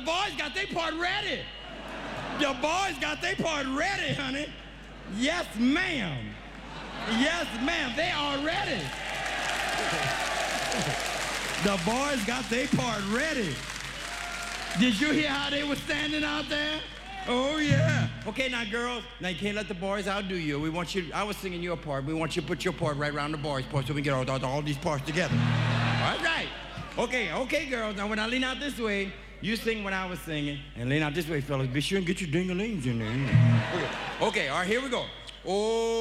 boys got their part ready. The boys got their part ready, honey. Yes, ma'am. Yes, ma'am. They are ready. The boys got their part ready. Did you hear how they were standing out there? Oh, yeah. Okay, now, girls, now you can't let the boys outdo you. We want you, I was singing your part. We want you to put your part right around the boys' part so we can get all these parts together. All right. Okay, girls. Now, when I lean out this way, you sing when I was singing, and lean out this way, fellas. Be sure and get your ding-a-lings in there. Okay, all right, here we go. Oh.